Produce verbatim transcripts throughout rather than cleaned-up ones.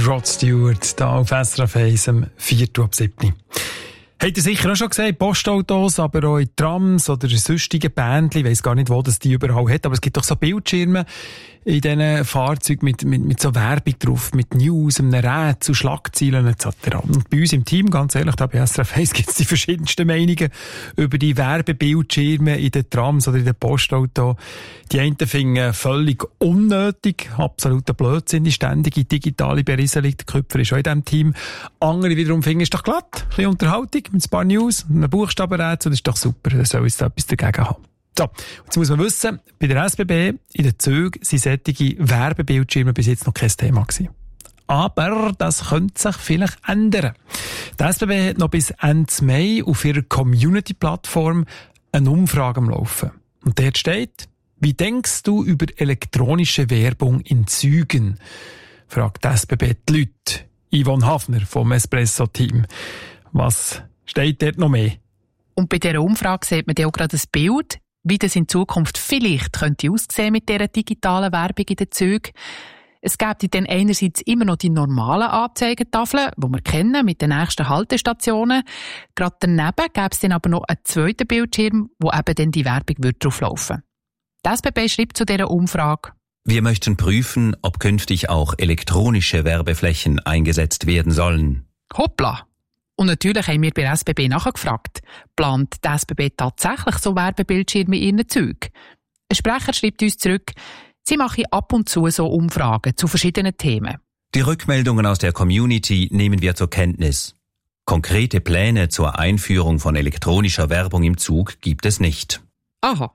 Rod Stewart, da auf S R F eins am vierten ab siebten Habt ihr sicher auch schon gesehen, Postautos, aber auch in Trams oder in sonstigen Bändchen, ich weiss gar nicht, wo das die überall hat, aber es gibt doch so Bildschirme in diesen Fahrzeugen mit, mit, mit so Werbung drauf, mit News, einem Rätsel, Schlagzeilen et cetera. Und bei uns im Team, ganz ehrlich, da bei S R F eins gibt es die verschiedensten Meinungen über die Werbebildschirme in den Trams oder in den Postautos. Die einen finden völlig unnötig, absoluter Blödsinn, die ständige digitale Berieselung. Der Köpfer ist auch in diesem Team. Andere wiederum finden, ist doch glatt, ein bisschen Unterhaltung mit ein paar News, einem Buchstabenrätsel, das ist doch super, da soll es da etwas dagegen haben. So, jetzt muss man wissen, bei der S B B in den Zügen sind solche Werbebildschirme bis jetzt noch kein Thema gewesen. Aber das könnte sich vielleicht ändern. Die S B B hat noch bis Ende Mai auf ihrer Community-Plattform eine Umfrage am Laufen. Und dort steht, wie denkst du über elektronische Werbung in Zügen? Fragt die S B B die Leute. Yvonne Hafner vom Espresso-Team. Was steht dort noch mehr? Und bei dieser Umfrage sieht man auch gerade ein Bild, wie das in Zukunft vielleicht könnte aussehen mit dieser digitalen Werbung in den Zügen. Es gäbe dann einerseits immer noch die normalen Anzeigetafeln, die wir kennen, mit den nächsten Haltestationen. Gerade daneben gäbe es dann aber noch einen zweiten Bildschirm, wo eben dann die Werbung drauflaufen würde. Die S B B schreibt zu dieser Umfrage: Wir möchten prüfen, ob künftig auch elektronische Werbeflächen eingesetzt werden sollen. Hoppla! Und natürlich haben wir bei der S B B nachgefragt, plant die S B B tatsächlich so Werbebildschirme in ihren Zügen? Ein Sprecher schreibt uns zurück, sie machen ab und zu so Umfragen zu verschiedenen Themen. Die Rückmeldungen aus der Community nehmen wir zur Kenntnis. Konkrete Pläne zur Einführung von elektronischer Werbung im Zug gibt es nicht. Aha.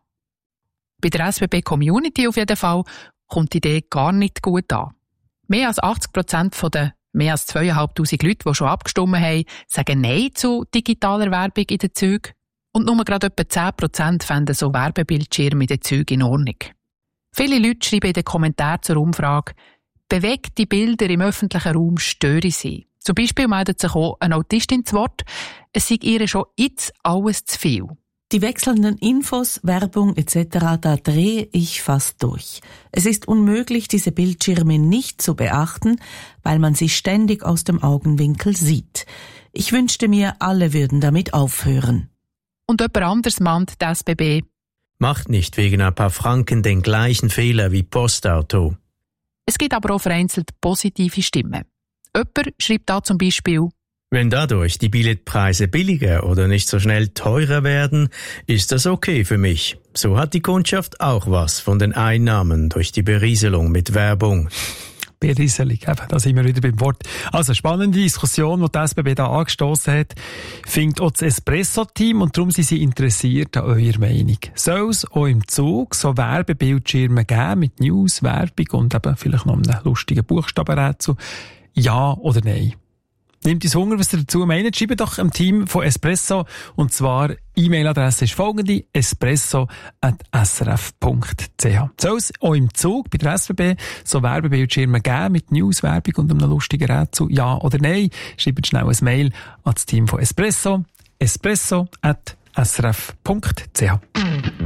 Bei der S B B Community auf jeden Fall kommt die Idee gar nicht gut an. Mehr als achtzig Prozent von den mehr als zweitausendfünfhundert Leute, die schon abgestimmt haben, sagen Nein zu digitaler Werbung in den Zügen. Und nur gerade etwa zehn Prozent fänden so Werbebildschirme in den Zügen in Ordnung. Viele Leute schreiben in den Kommentaren zur Umfrage, bewegte Bilder im öffentlichen Raum stören sie. Zum Beispiel meldet sich auch eine Autistin zu Wort, es sei ihr schon jetzt alles zu viel. Die wechselnden Infos, Werbung et cetera, da drehe ich fast durch. Es ist unmöglich, diese Bildschirme nicht zu beachten, weil man sie ständig aus dem Augenwinkel sieht. Ich wünschte mir, alle würden damit aufhören. Und jemand anderes mahnt die S B B: Macht nicht wegen ein paar Franken den gleichen Fehler wie Postauto. Es gibt aber auch vereinzelt positive Stimmen. Jemand schreibt da zum Beispiel: Wenn dadurch die Billetpreise billiger oder nicht so schnell teurer werden, ist das okay für mich. So hat die Kundschaft auch was von den Einnahmen durch die Berieselung mit Werbung. Berieselung, eben, da sind wir wieder beim Wort. Also, spannende Diskussion, die die S B B da angestoßen hat, findet auch das Espresso-Team und darum sind sie interessiert an eurer Meinung. Soll es auch im Zug so Werbebildschirme geben mit News, Werbung und eben vielleicht noch einem lustigen Buchstabenrätsel? Ja oder nein? Nehmt uns Hunger, was ihr dazu meint. Schreibt doch am Team von Espresso. Und zwar, E-Mail-Adresse ist folgende: espresso at s r f punkt c h. Soll es auch im Zug bei der S B B so Werbebildschirme geben mit News, Werbung und einem lustigen Rätsel? Ja oder nein? Schreibt schnell ein Mail an das Team von Espresso. espresso at s r f punkt c h.